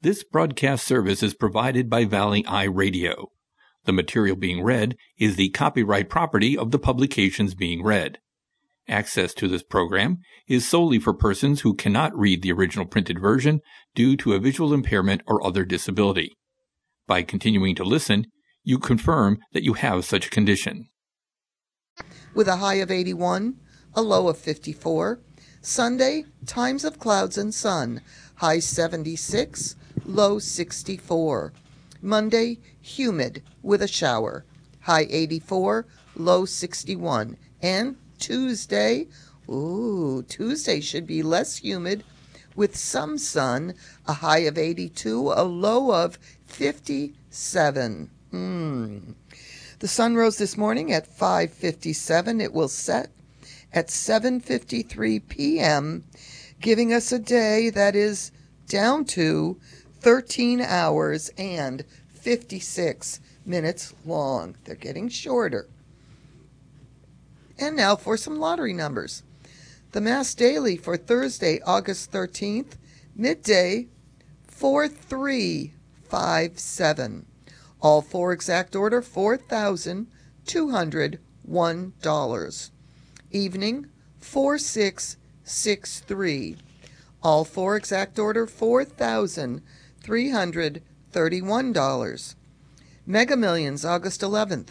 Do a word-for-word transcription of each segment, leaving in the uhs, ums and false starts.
This broadcast service is provided by Valley Eye Radio. The material being read is the copyright property of the publications being read. Access to this program is solely for persons who cannot read the original printed version due to a visual impairment or other disability. By continuing to listen, you confirm that you have such a condition. With a high of eighty-one, a low of fifty-four. Sunday, times of clouds and sun, high seventy-six, low sixty-four. Monday, humid with a shower, high eighty-four, low sixty-one. And Tuesday, ooh, Tuesday should be less humid with some sun, a high of eighty-two, a low of fifty-seven. Mm. The sun rose this morning at five fifty-seven. It will set at seven fifty-three p.m., giving us a day that is down to thirteen hours and fifty-six minutes long. They're getting shorter. And now for some lottery numbers. The Mass Daily for Thursday, August thirteenth, midday, four three five seven. All four exact order, four thousand two hundred one dollars. Evening, four six six three. All four exact order, four thousand three hundred thirty-one dollars. Mega Millions, August eleventh.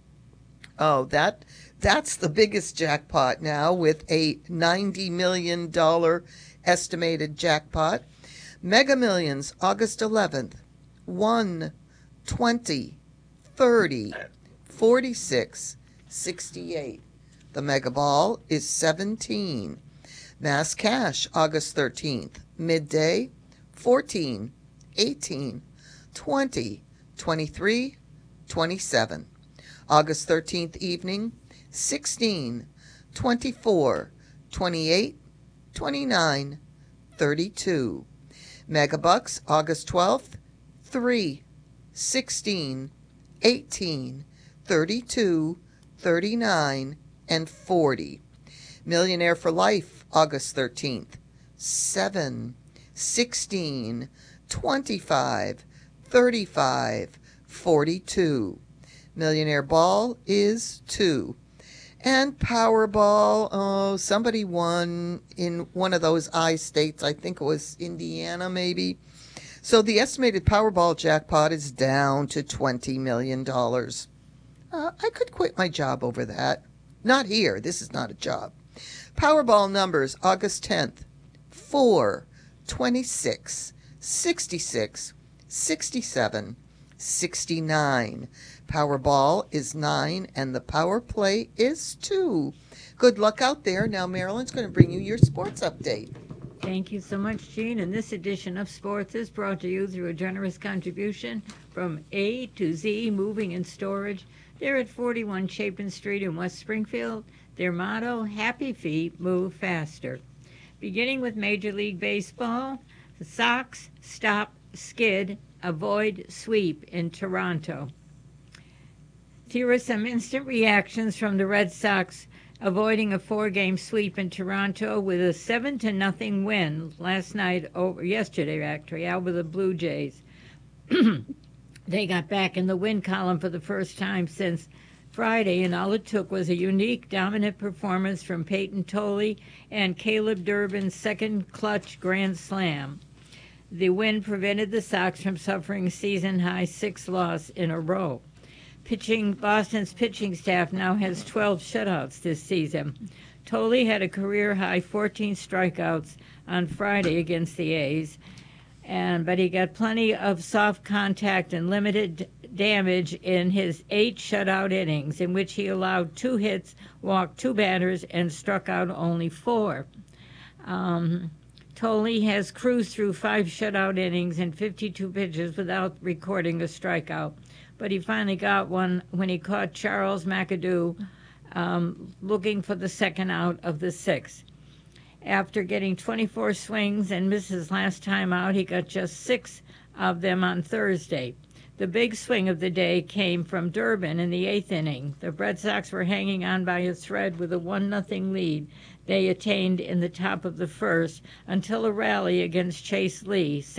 Oh, that that's the biggest jackpot now with a ninety million dollars estimated jackpot. Mega Millions, August eleventh. one, twenty, thirty, forty-six, sixty-eight. The Mega Ball is seventeen. Mass Cash, August thirteenth. Midday, fourteen, eighteen, twenty, twenty-three, twenty-seven. August thirteenth evening, sixteen, twenty-four, twenty-eight, twenty-nine, thirty-two. Megabucks, August twelfth, three, sixteen, eighteen, thirty-two, thirty-nine, and forty. Millionaire for Life, August thirteenth, seven, sixteen, twenty-five, thirty-five, forty-two. Millionaire Ball is two. And Powerball, oh, somebody won in one of those I states. I think it was Indiana, maybe. So the estimated Powerball jackpot is down to twenty million dollars. Uh, I could quit my job over that. Not here. This is not a job. Powerball numbers, August tenth, four, twenty-six, sixty-six, sixty-seven, sixty-nine. Powerball is nine, and the Power Play is two. Good luck out there. Now Marilyn's going to bring you your sports update. Thank you so much, Jean. And this edition of Sports is brought to you through a generous contribution from A to Z Moving and Storage. They're at forty-one Chapin Street in West Springfield. Their motto, Happy Feet Move Faster. Beginning with Major League Baseball, the Sox stop skid, avoid sweep in Toronto. Here are some instant reactions from the Red Sox avoiding a four-game sweep in Toronto with a seven to nothing win last night, over yesterday actually, over the Blue Jays. They got back in the win column for the first time since Friday, and all it took was a unique, dominant performance from Peyton Tolley and Caleb Durbin's second clutch grand slam. The win prevented the Sox from suffering season-high six loss in a row. Pitching Boston's pitching staff now has twelve shutouts this season. Tolley had a career-high fourteen strikeouts on Friday against the A's, and but he got plenty of soft contact and limited damage in his eight shutout innings, in which he allowed two hits, walked two batters, and struck out only four. Um, Tolley has cruised through five shutout innings and fifty-two pitches without recording a strikeout, but he finally got one when he caught Charles McAdoo um, looking for the second out of the sixth. After getting twenty-four swings and misses last time out, he got just six of them on Thursday. The big swing of the day came from Durbin in the eighth inning. The Red Sox were hanging on by a thread with a one nothing lead they attained in the top of the first until a rally against Chase Lee